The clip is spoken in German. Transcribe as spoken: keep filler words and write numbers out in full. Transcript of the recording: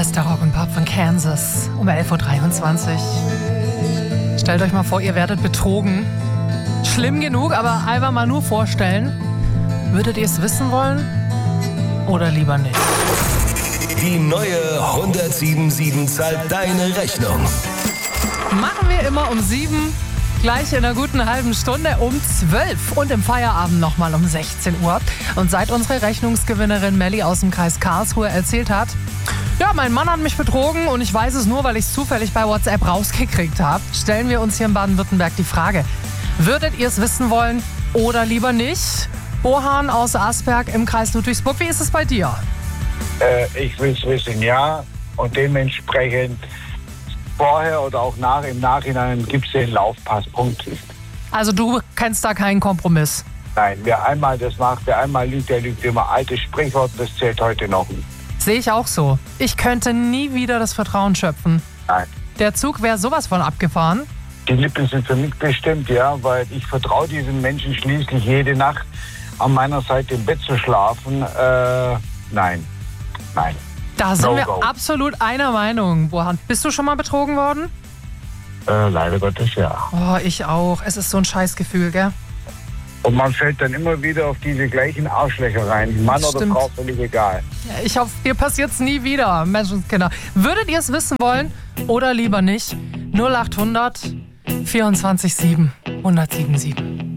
Bester Rock und Pop von Kansas um elf Uhr dreiundzwanzig. Stellt euch mal vor, ihr werdet betrogen. Schlimm genug, aber einfach mal nur vorstellen. Würdet ihr es wissen wollen oder lieber nicht? Die neue hundertsieben Komma sieben zahlt deine Rechnung. Machen wir immer um sieben, gleich in einer guten halben Stunde um zwölf und im Feierabend nochmal um sechzehn Uhr. Und seit unsere Rechnungsgewinnerin Melli aus dem Kreis Karlsruhe erzählt hat, ja, mein Mann hat mich betrogen und ich weiß es nur, weil ich es zufällig bei WhatsApp rausgekriegt habe, stellen wir uns hier in Baden-Württemberg die Frage, würdet ihr es wissen wollen oder lieber nicht? Bohan aus Asberg im Kreis Ludwigsburg, wie ist es bei dir? Äh, ich will es wissen, ja. Und dementsprechend vorher oder auch nach, im Nachhinein gibt es den Laufpass. Punkt. Also du kennst da keinen Kompromiss? Nein, wer einmal das macht, wer einmal lügt, der lügt immer. Altes Sprichwort, das zählt heute noch. Sehe ich auch so. Ich könnte nie wieder das Vertrauen schöpfen. Nein. Der Zug wäre sowas von abgefahren. Die Lippen sind für mich bestimmt, ja, weil ich vertraue diesen Menschen schließlich jede Nacht an meiner Seite im Bett zu schlafen. Äh, nein, nein. Da sind No wir go. absolut einer Meinung. Bohan, bist du schon mal betrogen worden? Äh, leider Gottes, ja. Oh, ich auch. Es ist so ein Scheißgefühl, gell? Und man fällt dann immer wieder auf diese gleichen Arschlöcher rein. Mann oder Stimmt. Frau, völlig egal. Ja, ich hoffe, dir passiert's nie wieder, Menschenskinder. Würdet ihr es wissen wollen oder lieber nicht? null acht hundert vierundzwanzig sieben hundertsieben sieben.